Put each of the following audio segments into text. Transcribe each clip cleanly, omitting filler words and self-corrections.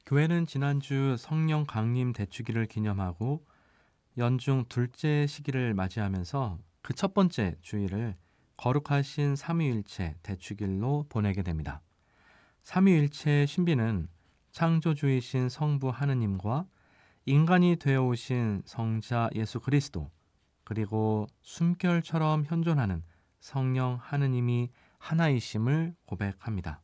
교회는 지난주 성령 강림 대축일을 기념하고 연중 둘째 시기를 맞이하면서 그 첫 번째 주일을 거룩하신 삼위일체 대축일로 보내게 됩니다. 삼위일체의 신비는 창조주이신 성부 하느님과 인간이 되어 오신 성자 예수 그리스도, 그리고 숨결처럼 현존하는 성령 하느님이 하나이심을 고백합니다.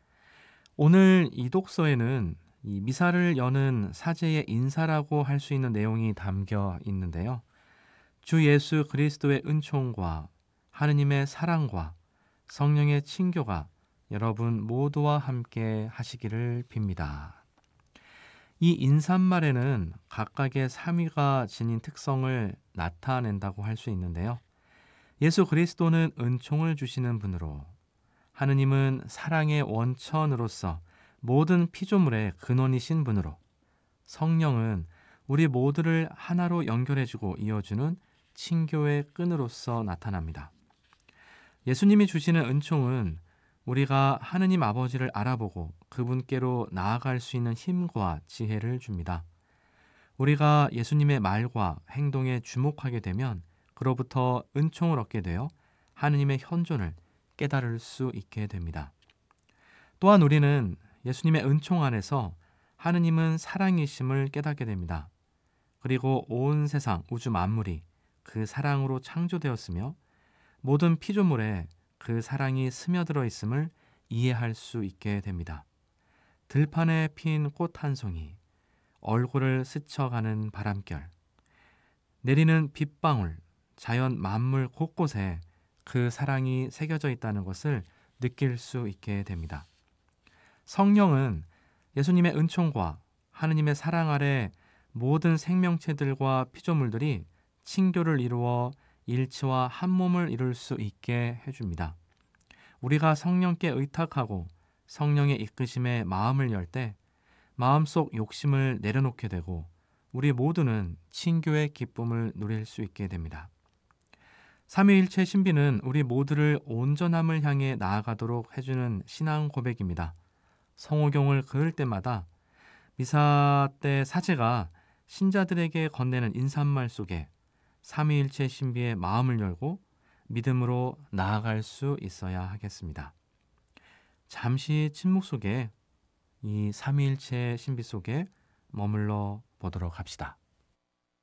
오늘 이 독서에는 이 미사를 여는 사제의 인사라고 할 수 있는 내용이 담겨 있는데요. 주 예수 그리스도의 은총과 하느님의 사랑과 성령의 친교가 여러분 모두와 함께 하시기를 빕니다. 이 인사말에는 각각의 삼위가 지닌 특성을 나타낸다고 할 수 있는데요. 예수 그리스도는 은총을 주시는 분으로, 하느님은 사랑의 원천으로서 모든 피조물의 근원이신 분으로, 성령은 우리 모두를 하나로 연결해주고 이어주는 친교의 끈으로서 나타납니다. 예수님이 주시는 은총은 우리가 하느님 아버지를 알아보고 그분께로 나아갈 수 있는 힘과 지혜를 줍니다. 우리가 예수님의 말과 행동에 주목하게 되면 그로부터 은총을 얻게 되어 하느님의 현존을 깨달을 수 있게 됩니다. 또한 우리는 예수님의 은총 안에서 하느님은 사랑이심을 깨닫게 됩니다. 그리고 온 세상 우주 만물이 그 사랑으로 창조되었으며 모든 피조물에 그 사랑이 스며들어 있음을 이해할 수 있게 됩니다. 들판에 핀 꽃 한 송이, 얼굴을 스쳐가는 바람결, 내리는 빗방울, 자연 만물 곳곳에 그 사랑이 새겨져 있다는 것을 느낄 수 있게 됩니다. 성령은 예수님의 은총과 하느님의 사랑 아래 모든 생명체들과 피조물들이 친교를 이루어 일치와 한 몸을 이룰 수 있게 해줍니다. 우리가 성령께 의탁하고 성령의 이끄심에 마음을 열 때 마음속 욕심을 내려놓게 되고 우리 모두는 친교의 기쁨을 누릴 수 있게 됩니다. 삼위일체 신비는 우리 모두를 온전함을 향해 나아가도록 해주는 신앙 고백입니다. 성호경을 그을 때마다 미사 때 사제가 신자들에게 건네는 인사말 속에 삼위일체 신비의 마음을 열고 믿음으로 나아갈 수 있어야 하겠습니다. 잠시 침묵 속에 이 삼위일체 신비 속에 머물러 보도록 합시다.